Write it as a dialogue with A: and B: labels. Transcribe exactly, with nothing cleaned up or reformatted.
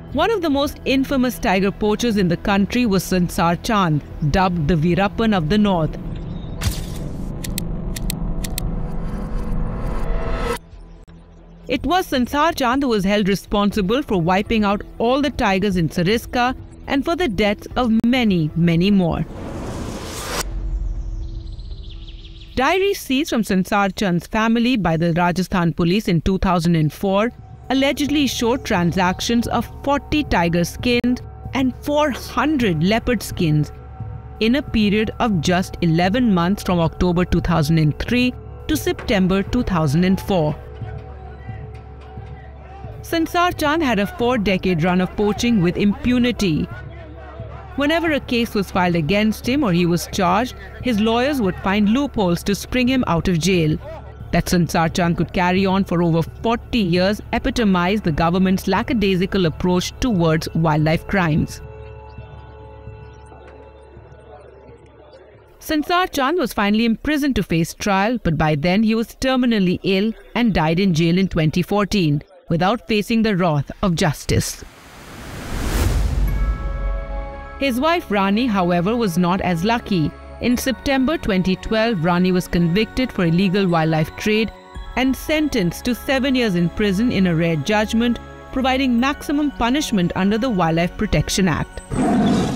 A: One of the most infamous tiger poachers in the country was Sansar Chand, dubbed the Veerappan of the North. It was Sansar Chand who was held responsible for wiping out all the tigers in Sariska and for the deaths of many, many more. Diaries seized from Sansar Chand's family by the Rajasthan police in two thousand four allegedly showed transactions of forty tiger skins and four hundred leopard skins in a period of just eleven months from October two thousand three to September two thousand four. Sansar Chand had a four-decade run of poaching with impunity. Whenever a case was filed against him or he was charged, his lawyers would find loopholes to spring him out of jail. That Sansar Chand could carry on for over forty years epitomized the government's lackadaisical approach towards wildlife crimes. Sansar Chand was finally imprisoned to face trial, but by then he was terminally ill and died in jail in twenty fourteen, without facing the wrath of justice. His wife Rani, however, was not as lucky. In September twenty twelve, Rani was convicted for illegal wildlife trade and sentenced to seven years in prison in a rare judgment, providing maximum punishment under the Wildlife Protection Act.